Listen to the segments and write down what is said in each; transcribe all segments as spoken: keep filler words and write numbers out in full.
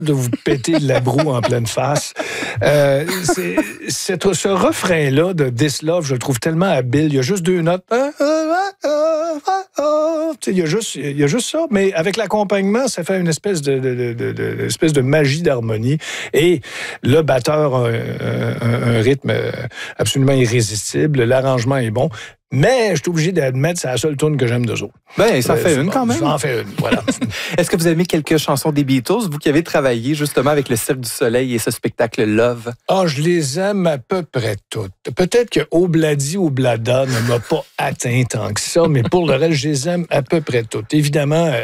de vous péter de la broue en pleine face. Euh, c'est, c'est, ce refrain-là de This Love, je le trouve tellement habile. Il y a juste deux notes. Il y a juste, il y a juste ça, mais avec l'accompagnement, ça fait une espèce de, de, de, de, de, espèce de magie d'harmonie. Et le batteur a un, un, un rythme absolument irrésistible. L'arrangement est bon. Mais je suis obligé d'admettre que c'est la seule tune que j'aime d'eux autres. Ben, ça en fait une quand même. Ça en fait une, voilà. Est-ce que vous aimez quelques chansons des Beatles, vous qui avez travaillé justement avec le Cirque du Soleil et ce spectacle Love? Ah, je les aime à peu près toutes. Peut-être que Obladi Oblada ne m'a pas atteint tant que ça, mais pour le reste, je les aime à peu près toutes. Évidemment, euh,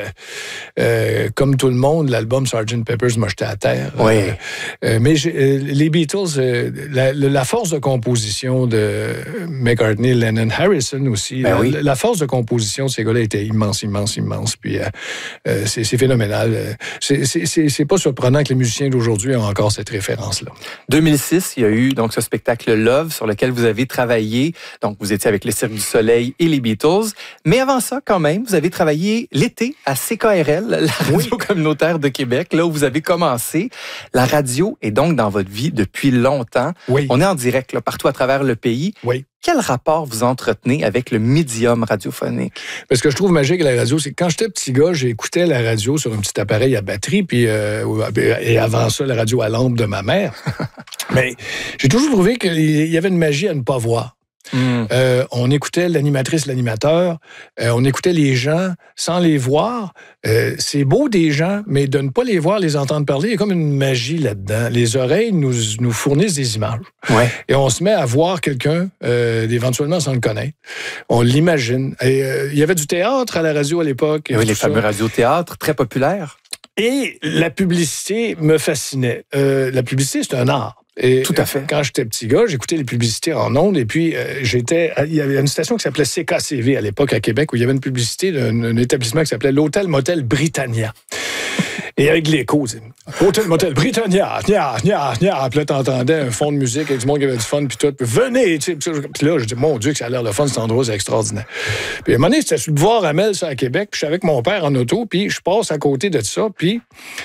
euh, comme tout le monde, l'album sergeant Pepper's m'a jeté à terre. Oui. Euh, euh, mais euh, les Beatles, euh, la, la force de composition de McCartney, Lennon, Harrison aussi, ben la, oui. la force de composition de ces gars-là était immense, immense, immense. Puis euh, euh, c'est, c'est phénoménal. C'est, c'est, c'est, c'est pas surprenant que les musiciens d'aujourd'hui aient encore cette référence-là. deux mille six, il y a eu donc ce spectacle Love sur lequel vous avez travaillé. Donc, vous étiez avec le Cirque du Soleil et les Beatles. Mais avant ça, quand même, vous avez travaillé l'été à C K R L, la radio oui. communautaire de Québec, là où vous avez commencé. La radio est donc dans votre vie depuis longtemps. Oui. On est en direct là, partout à travers le pays. Oui. Quel rapport vous entretenez avec le médium radiophonique? Ce que je trouve magique à la radio, c'est que quand j'étais petit gars, j'écoutais la radio sur un petit appareil à batterie, puis euh, et avant ça, la radio à lampe de ma mère. Mais j'ai toujours trouvé qu'il y avait une magie à ne pas voir. Mm. Euh, on écoutait l'animatrice, l'animateur, euh, on écoutait les gens sans les voir. Euh, c'est beau des gens, mais de ne pas les voir, les entendre parler, il y a comme une magie là-dedans. Les oreilles nous, nous fournissent des images. Ouais. Et on se met à voir quelqu'un, euh, éventuellement sans le connaître. On l'imagine. Et euh, il y avait du théâtre à la radio à l'époque. Oui, les fameux radiothéâtres, très populaires. Et la publicité me fascinait. Euh, la publicité, c'est un art. Et tout à fait. Quand j'étais petit gars, j'écoutais les publicités en ondes et puis euh, j'étais... Il y avait une station qui s'appelait C K C V à l'époque à Québec où il y avait une publicité d'un un établissement qui s'appelait l'Hôtel Motel Britannia. Et avec l'écho, Hôtel Motel Britannia, nia, nia, nia. Puis là, t'entendais un fond de musique avec du monde qui avait du fun, puis tout. Puis venez, tu sais. Puis là, je dis, mon Dieu, que ça a l'air le fun, cet endroit, c'est extraordinaire. Puis à un moment donné, c'était sur le boulevard Amel, ça, à Québec. Puis je suis avec mon père en auto, puis je passe à côté de ça, puis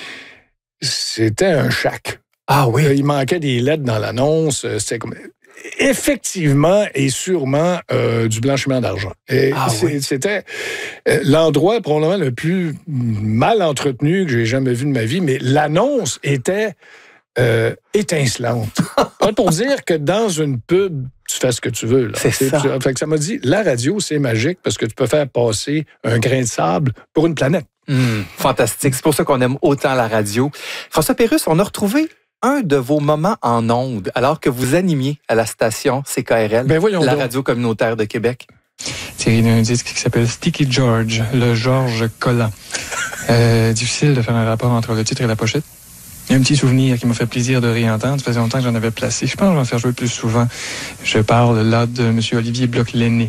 c'était un shack. Ah oui? Il manquait des lettres dans l'annonce. C'était comme... Effectivement et sûrement euh, du blanchiment d'argent. Et ah, c'est, oui. c'était euh, l'endroit probablement le plus mal entretenu que j'ai jamais vu de ma vie, mais l'annonce était euh, étincelante. Pas pour dire que dans une pub, tu fais ce que tu veux. Là. C'est, c'est ça. Tu, fait que ça m'a dit, la radio, c'est magique parce que tu peux faire passer un grain de sable pour une planète. Mmh, fantastique. C'est pour ça qu'on aime autant la radio. François Pérusse, on a retrouvé un de vos moments en ondes, alors que vous animiez à la station C K R L, ben voyons la donc. radio communautaire de Québec. Tiré d'un disque qui s'appelle Sticky George, le George collant. Euh, difficile de faire un rapport entre le titre et la pochette. Il y a un petit souvenir qui m'a fait plaisir de réentendre. Ça faisait longtemps que j'en avais placé. Je pense que je vais en faire jouer plus souvent. Je parle là de M. Olivier Bloch-Lenné.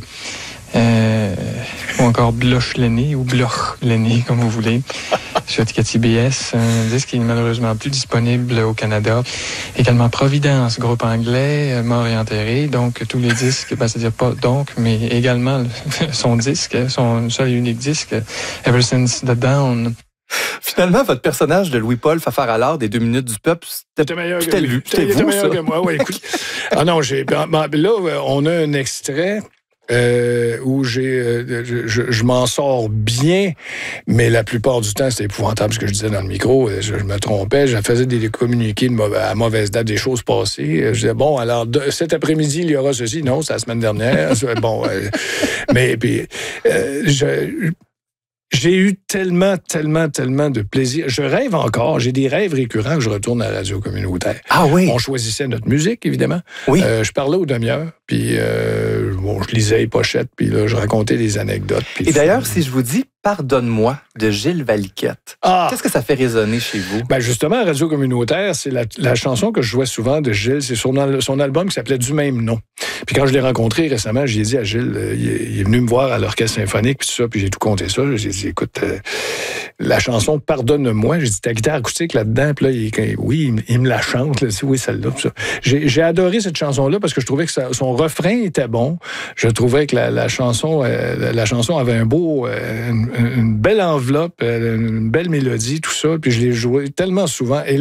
Euh, ou encore Bloch-Lenné ou Bloch-Lenné, comme vous voulez. Sur étiquette C B S, un disque qui est malheureusement plus disponible au Canada. Également Providence, groupe anglais, Mort et enterré. Donc, tous les disques, ben, c'est-à-dire pas donc, mais également son disque, son seul et unique disque, Ever Since the Dawn. Finalement, votre personnage de Louis-Paul Fafard-Allard des Deux minutes du peuple, c'était meilleur c'était que lui. C'était vous, meilleur ça. Que moi, oui, écoute. Ah non, j'ai... Ben, ben, là, on a un extrait... Euh, où j'ai, euh, je, je, je m'en sors bien, mais la plupart du temps, c'était épouvantable ce que je disais dans le micro. Je, je me trompais, je faisais des communiqués de mauvais, à mauvaise date, des choses passées. Je disais, bon, alors, de, cet après-midi, il y aura ceci. Non, c'est la semaine dernière. bon, euh, mais puis, euh, je... J'ai eu tellement, tellement, tellement de plaisir. Je rêve encore. J'ai des rêves récurrents que je retourne à la radio communautaire. Ah oui? On choisissait notre musique, évidemment. Oui. Euh, je parlais aux demi-heures, puis euh, bon, je lisais les pochettes, puis là, je racontais des anecdotes. Et d'ailleurs, si je vous dis « Pardonne-moi » de Gilles Valiquette, ah. qu'est-ce que ça fait résonner chez vous? Ben justement, à Radio Communautaire, c'est la, la chanson que je jouais souvent de Gilles. C'est son, son album qui s'appelait « Du même nom ». Puis quand je l'ai rencontré récemment, j'ai dit à Gilles, euh, il, est, il est venu me voir à l'Orchestre symphonique, puis tout ça, puis j'ai tout compté ça. J'ai dit, écoute, euh, la chanson « Pardonne-moi », j'ai dit, ta guitare acoustique là-dedans, puis là, il, oui, il, il me la chante, là, oui, celle-là. J'ai, j'ai adoré cette chanson-là parce que je trouvais que ça, son refrain était bon. Je trouvais que la, la, chanson, euh, la chanson avait un beau, euh, une, une belle enveloppe, une belle mélodie, tout ça, puis je l'ai joué tellement souvent. Et